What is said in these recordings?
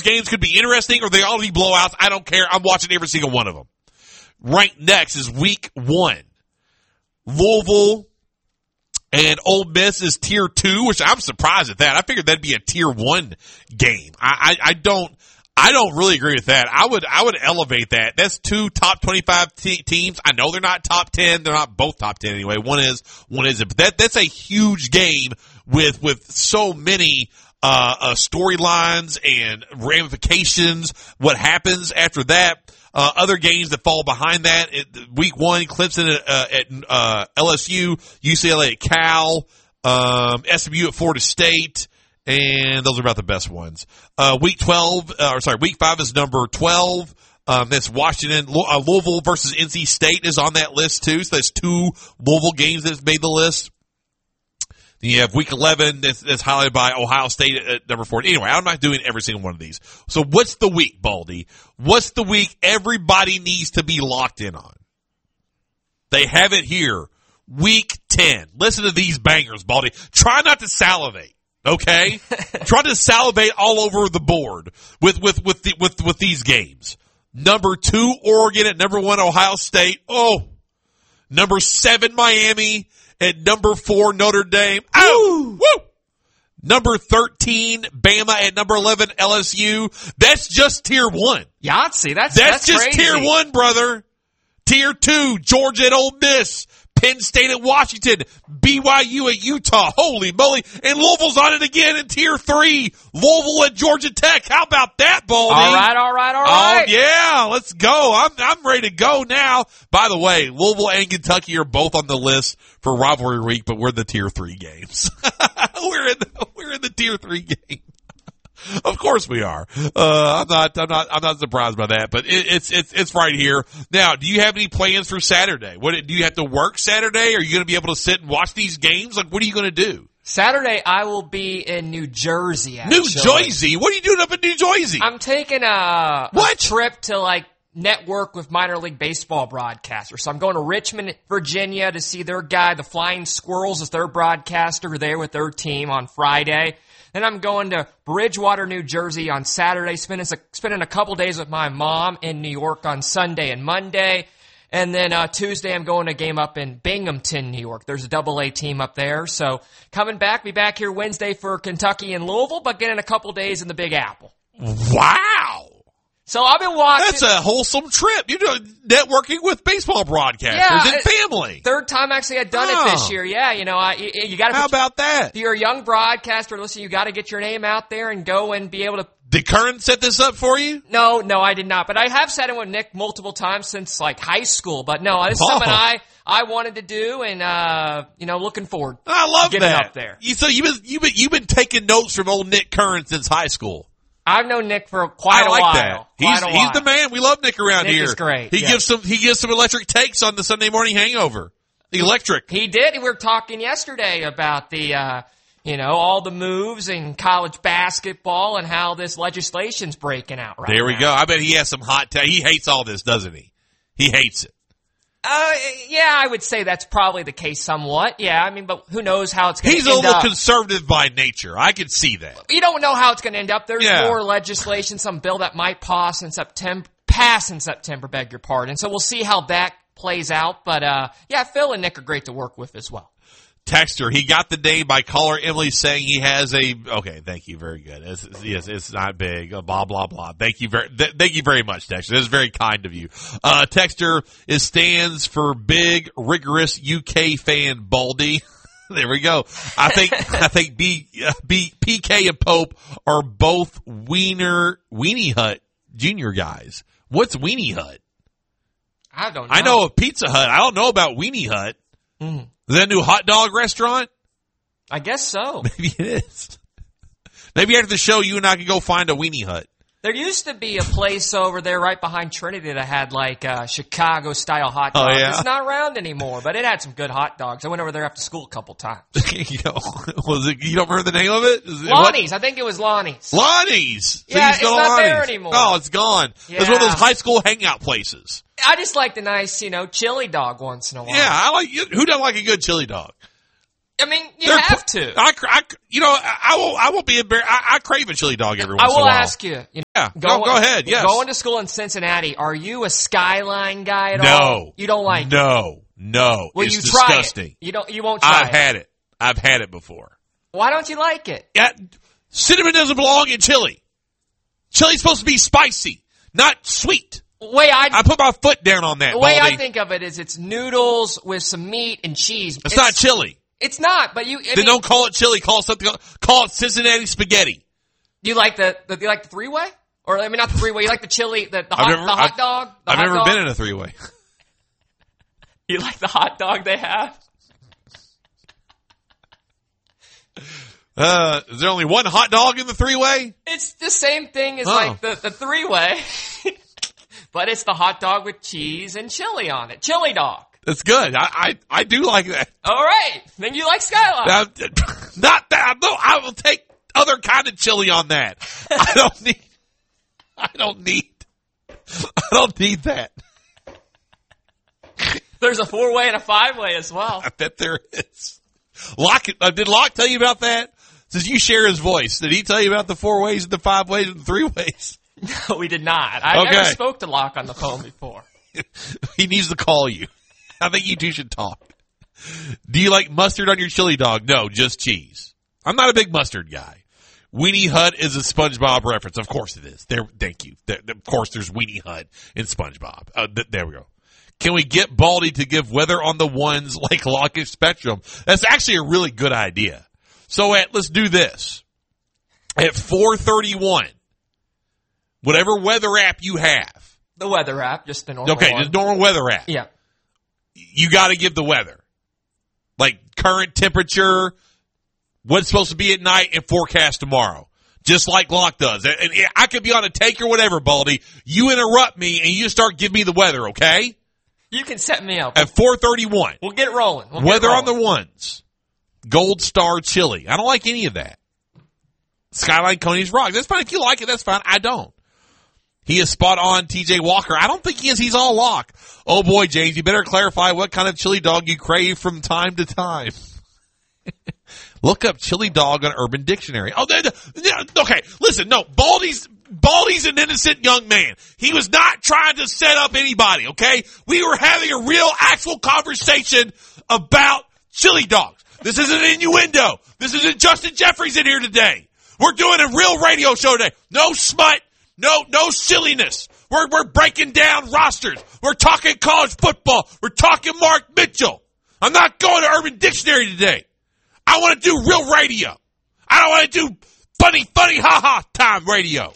games could be interesting or they all be blowouts. I don't care. I'm watching every single one of them. Ranked next is week 1. Louisville and Ole Miss is tier 2, which I'm surprised at that. I figured that'd be a tier 1 game. I don't really agree with that. I would elevate that. That's 2 top 25 teams. I know they're not top 10. They're not both top 10 anyway. One isn't. But that's a huge game with so many storylines and ramifications. What happens after that? Other games that fall behind that. Week 1, Clemson at LSU, UCLA at Cal, SMU at Florida State. And those are about the best ones. Week 5 is number 12. That's Washington. Louisville versus NC State is on that list too. So there's 2 Louisville games that made the list. Then you have week 11 that's highlighted by Ohio State at number 4. Anyway, I'm not doing every single one of these. So what's the week, Baldy? What's the week everybody needs to be locked in on? They have it here. Week 10. Listen to these bangers, Baldy. Try not to salivate. Okay, try to salivate all over the board with these games. Number 2, Oregon at number 1, Ohio State. Oh, number 7, Miami at number 4, Notre Dame. Oh, woo! Number 13, Bama at number 11, LSU. That's just tier 1. Yahtzee, that's just crazy. Tier 1, brother. Tier 2, Georgia at Ole Miss. Penn State at Washington, BYU at Utah, holy moly, and Louisville's on it again in tier 3, Louisville at Georgia Tech. How about that, Baldy? All right. Oh, yeah, let's go. I'm ready to go now. By the way, Louisville and Kentucky are both on the list for rivalry week, but we're in the tier 3 games. we're in the tier 3 game. Of course we are. I'm not surprised by that, but it's right here. Now, do you have any plans for Saturday? Do you have to work Saturday? Are you going to be able to sit and watch these games? Like, what are you going to do? Saturday, I will be in New Jersey, actually. New Jersey? What are you doing up in New Jersey? I'm taking a trip to, network with minor league baseball broadcasters. So I'm going to Richmond, Virginia to see their guy, the Flying Squirrels, is their broadcaster there with their team on Friday. Then I'm going to Bridgewater, New Jersey on Saturday, spending a couple days with my mom in New York on Sunday and Monday. And then Tuesday I'm going to a game up in Binghamton, New York. There's a AA team up there. So coming back, be back here Wednesday for Kentucky and Louisville, but getting a couple days in the Big Apple. Wow. So I've been watching. That's a wholesome trip. You're doing networking with baseball broadcasters and family. Third time actually I've done it this year. Yeah, you got to. How about that? If you're a young broadcaster, listen, you got to get your name out there and go and be able to. Did Kern set this up for you? No, I did not. But I have sat in with Nick multiple times since high school. But no, this is something I wanted to do, and looking forward. I love getting that. Up there. So you've been taking notes from old Nick Kern since high school. I've known Nick for quite a while. That. He's the man. We love Nick around here. Nick is great. He gives some electric takes on the Sunday morning hangover. Electric. He did. We were talking yesterday about the all the moves in college basketball and how this legislation's breaking out right now. There we go. I bet he has some hot takes. He hates all this, doesn't he? He hates it. Yeah, I would say that's probably the case somewhat. Yeah, I mean, but who knows how it's going to end up. He's a little conservative by nature. I can see that. You don't know how it's going to end up. There's more legislation, some bill that might pass in September, beg your pardon. So we'll see how that plays out. But, Phil and Nick are great to work with as well. Texter, he got the name by caller Emily saying he has okay, thank you, very good. It's not big, blah, blah, blah. Thank you very much, Texter. That's very kind of you. Texter, it stands for big, rigorous UK fan, Baldy. There we go. I think PK and Pope are both Weenie Hut Junior guys. What's Weenie Hut? I don't know. I know of Pizza Hut. I don't know about Weenie Hut. Mm. Is that a new hot dog restaurant? I guess so. Maybe it is. Maybe after the show, you and I could go find a Weenie Hut. There used to be a place over there right behind Trinity that had Chicago-style hot dogs. Oh, yeah? It's not around anymore, but it had some good hot dogs. I went over there after school a couple times. You don't remember the name of it? Lonnie's. I think it was Lonnie's. Lonnie's. Yeah, it's not there anymore. Oh, it's gone. Yeah. It's one of those high school hangout places. I just like the nice, chili dog once in a while. Yeah, who doesn't like a good chili dog? I mean, you have to. I won't be embarrassed. I crave a chili dog every once in a while. I will ask you. Go ahead. Yes. Going to school in Cincinnati, are you a Skyline guy at all? No. You don't like it? No. Well, it's you disgusting. Try it. You won't try it. I've had it before. Why don't you like it? Yeah, cinnamon doesn't belong in chili. Chili's supposed to be spicy, not sweet. I put my foot down on that. The way Baldy. I think of it is it's noodles with some meat and cheese. It's not chili. It's not, but don't call it chili. Call it Cincinnati spaghetti. You like the three-way? Or, I mean, not the three-way. You like the chili, the hot dog? I've never been in a three-way. You like the hot dog they have? Is there only one hot dog in the three-way? It's the same thing as like the three-way. But it's the hot dog with cheese and chili on it. Chili dog. That's good. I do like that. All right. Then you like Skyline. Not that. No, I will take other kind of chili on that. I don't need that. There's a 4-way and a 5-way as well. I bet there is. Did Locke tell you about that? Since you share his voice, did he tell you about the 4 ways and the 5 ways and the 3 ways? No, we did not. I never spoke to Locke on the phone before. He needs to call you. I think you two should talk. Do you like mustard on your chili dog? No, just cheese. I'm not a big mustard guy. Weenie Hut is a SpongeBob reference. Of course it is. Thank you. Of course there's Weenie Hut in SpongeBob. There we go. Can we get Baldy to give weather on the ones like Locke Spectrum? That's actually a really good idea. So let's do this. At 4:31, whatever weather app you have. The weather app, just the normal one. Just normal weather app. Yeah. You got to give the weather. Like current temperature, what's supposed to be at night, and forecast tomorrow. Just like Locke does. And I could be on a take or whatever, Baldy. You interrupt me and you start giving me the weather, okay? You can set me up. At 4:31. We'll get rolling. Weather on the ones. Gold Star Chili. I don't like any of that. Skyline Coney's Rock. That's fine. If you like it, that's fine. I don't. He is spot on, TJ Walker. I don't think he is. He's all Locke. Oh boy, James, you better clarify what kind of chili dog you crave from time to time. Look up chili dog on Urban Dictionary. Oh, okay. Listen, no, Baldy's an innocent young man. He was not trying to set up anybody, okay? We were having a real, actual conversation about chili dogs. This isn't an innuendo. This isn't Justin Jeffries in here today. We're doing a real radio show today. No smut. No silliness. We're breaking down rosters. We're talking college football. We're talking Mark Mitchell. I'm not going to Urban Dictionary today. I want to do real radio. I don't want to do funny, ha-ha time radio.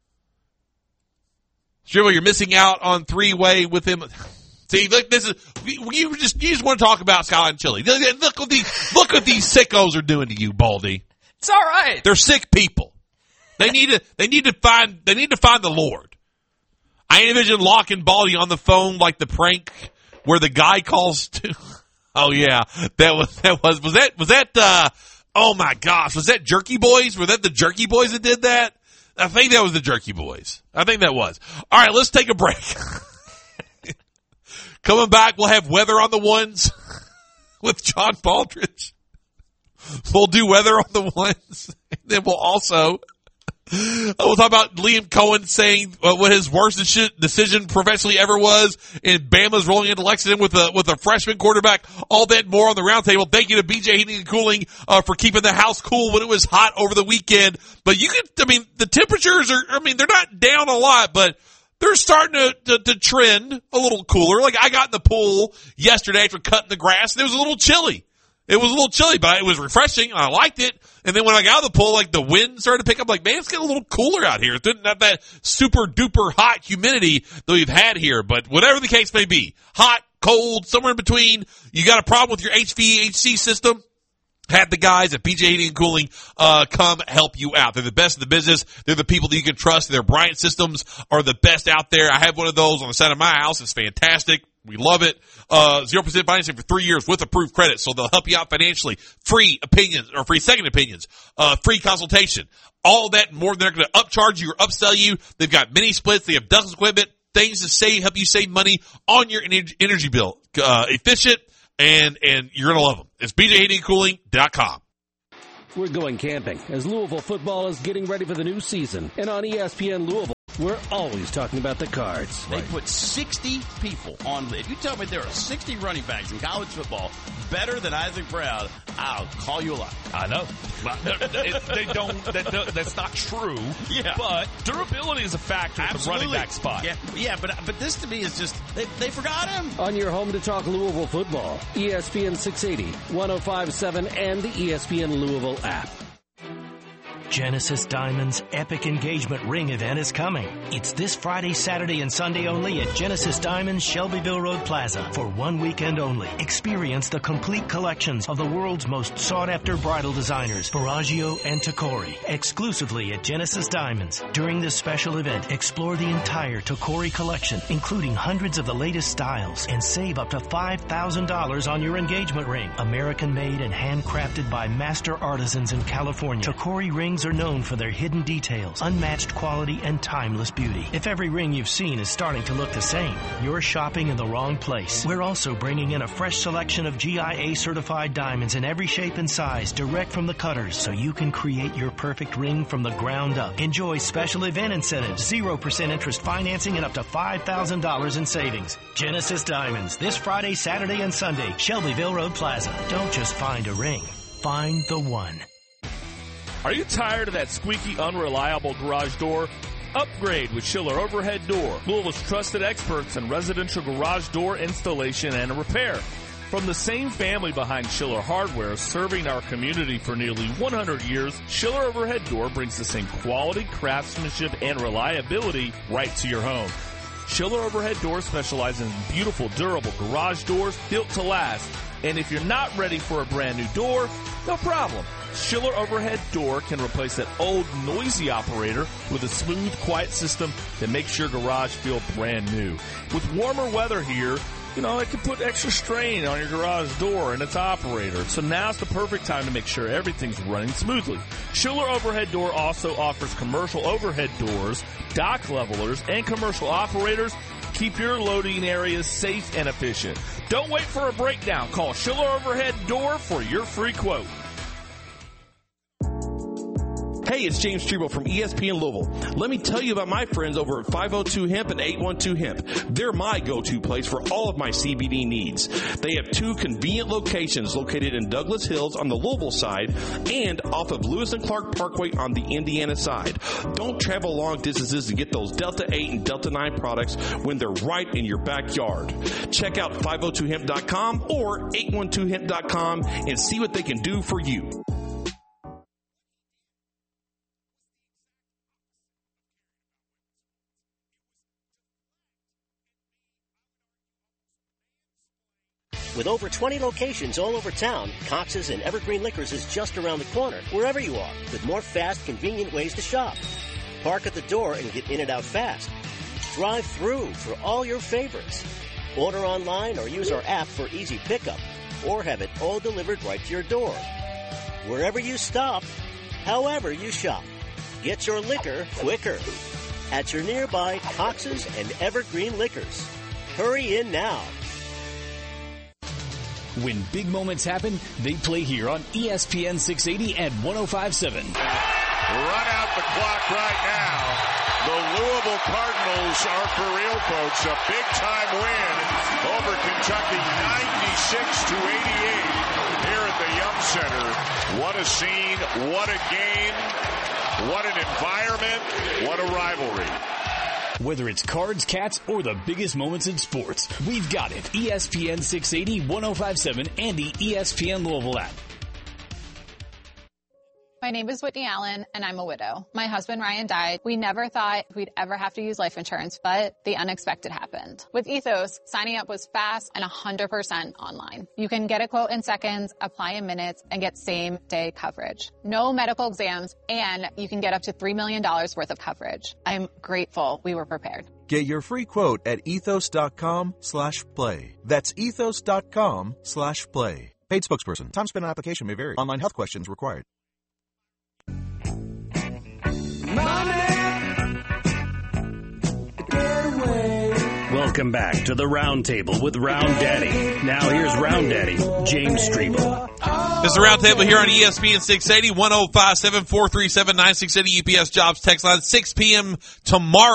Sure, you're missing out on 3-way with him. See, look, you just want to talk about Skyline Chili. Look what these sickos are doing to you, Baldy. It's all right. They're sick people. They need to find the Lord. I envision Locke and Baldy on the phone like the prank where the guy calls to. Oh yeah, was that oh my gosh, was that Jerky Boys? Were that the Jerky Boys that did that? I think that was the Jerky Boys. I think that was. All right, let's take a break. Coming back, we'll have weather on the ones with John Baldridge. We'll do weather on the ones. And then we'll also we'll talk about Liam Cohen saying what his worst decision professionally ever was, and Bama's rolling into Lexington with a freshman quarterback. All that and more on the roundtable. Thank you to BJ Heating and Cooling for keeping the house cool when it was hot over the weekend. But the temperatures are, they're not down a lot, but they're starting to trend a little cooler. Like I got in the pool yesterday after cutting the grass, and it was a little chilly. It was a little chilly, but it was refreshing. I liked it. And then when I got out of the pool, like the wind started to pick up. Like, man, it's getting a little cooler out here. It's not that super duper hot humidity that we've had here. But whatever the case may be, hot, cold, somewhere in between. You got a problem with your HVAC system? Have the guys at BJ Heating and Cooling come help you out. They're the best in the business. They're the people that you can trust. Their Bryant systems are the best out there. I have one of those on the side of my house. It's fantastic. We love it. 0% financing for 3 years with approved credit, so they'll help you out financially. Free opinions or free second opinions. Free consultation. All that and more. They're going to upcharge you or upsell you. They've got mini splits. They have ductless equipment. Things to help you save money on your energy bill. Efficient. and you're going to love them. It's BJHeatingCooling.com. We're going camping as Louisville football is getting ready for the new season. And on ESPN Louisville, we're always talking about the Cards. They put 60 people on. If you tell me there are 60 running backs in college football better than Isaac Brown, I'll call you a liar. I know. They don't. That's not true. Yeah. But durability is a factor at the running back spot. Yeah. But this to me is just they forgot him. On your home to talk Louisville football, ESPN 680, 105.7, and the ESPN Louisville app. Genesis Diamonds' epic engagement ring event is coming. It's this Friday, Saturday, and Sunday only at Genesis Diamonds, Shelbyville Road Plaza. For one weekend only, experience the complete collections of the world's most sought-after bridal designers, Baraggio and Tacori, exclusively at Genesis Diamonds. During this special event, explore the entire Tacori collection, including hundreds of the latest styles, and save up to $5,000 on your engagement ring. American-made and handcrafted by master artisans in California, Tacori rings are known for their hidden details, unmatched quality, and timeless beauty. If every ring you've seen is starting to look the same, you're shopping in the wrong place. We're also bringing in a fresh selection of GIA-certified diamonds in every shape and size, direct from the cutters, so you can create your perfect ring from the ground up. Enjoy special event incentives, 0% interest financing, and up to $5,000 in savings. Genesis Diamonds, this Friday, Saturday, and Sunday, Shelbyville Road Plaza. Don't just find a ring, find the one. Are you tired of that squeaky, unreliable garage door? Upgrade with Schiller Overhead Door, Louisville's trusted experts in residential garage door installation and repair. From the same family behind Schiller Hardware, serving our community for nearly 100 years, Schiller Overhead Door brings the same quality, craftsmanship, and reliability right to your home. Schiller Overhead Door specializes in beautiful, durable garage doors built to last. And if you're not ready for a brand new door, no problem. Schiller Overhead Door can replace that old, noisy operator with a smooth, quiet system that makes your garage feel brand new. With warmer weather here, it can put extra strain on your garage door and its operator. So now's the perfect time to make sure everything's running smoothly. Schiller Overhead Door also offers commercial overhead doors, dock levelers, and commercial operators. Keep your loading areas safe and efficient. Don't wait for a breakdown. Call Schiller Overhead Door for your free quote. Hey, it's James Treble from ESPN Louisville. Let me tell you about my friends over at 502 Hemp and 812 Hemp. They're my go-to place for all of my CBD needs. They have two convenient locations located in Douglas Hills on the Louisville side and off of Lewis and Clark Parkway on the Indiana side. Don't travel long distances to get those Delta 8 and Delta 9 products when they're right in your backyard. Check out 502hemp.com or 812hemp.com and see what they can do for you. With over 20 locations all over town, Cox's and Evergreen Liquors is just around the corner, wherever you are, with more fast, convenient ways to shop. Park at the door and get in and out fast. Drive through for all your favorites. Order online or use our app for easy pickup, or have it all delivered right to your door. Wherever you stop, however you shop, get your liquor quicker. At your nearby Cox's and Evergreen Liquors. Hurry in now. When big moments happen, they play here on ESPN 680 and 105.7. Run out the clock right now. The Louisville Cardinals are for real, folks. A big-time win over Kentucky, 96-88 here at the Yum Center. What a scene, what a game, what an environment, what a rivalry. Whether it's Cards, Cats, or the biggest moments in sports, we've got it. ESPN 680, 105.7, and the ESPN Louisville app. My name is Whitney Allen, and I'm a widow. My husband, Ryan, died. We never thought we'd ever have to use life insurance, but the unexpected happened. With Ethos, signing up was fast and 100% online. You can get a quote in seconds, apply in minutes, and get same-day coverage. No medical exams, and you can get up to $3 million worth of coverage. I'm grateful we were prepared. Get your free quote at ethos.com/play. That's ethos.com/play. Paid spokesperson. Time spent on application may vary. Online health questions required. Welcome back to the Round Table with Round Daddy. Now here's Round Daddy, James Strebel. It's the Round Table here on ESPN 680, 1057-437-9680 UPS Jobs text line, 6 p.m. tomorrow.